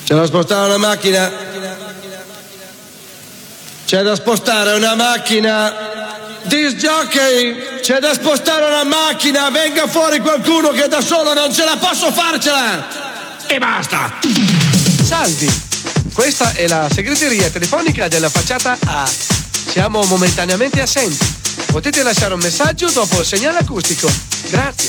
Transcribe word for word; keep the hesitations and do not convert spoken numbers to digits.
C'è da spostare una macchina. C'è da spostare una macchina. Disc jockey, c'è da spostare una macchina. Venga fuori qualcuno che da solo non ce la posso farcela. E basta. Salvi, questa è la segreteria telefonica della facciata A. Siamo momentaneamente assenti. Potete lasciare un messaggio dopo il segnale acustico. Grazie.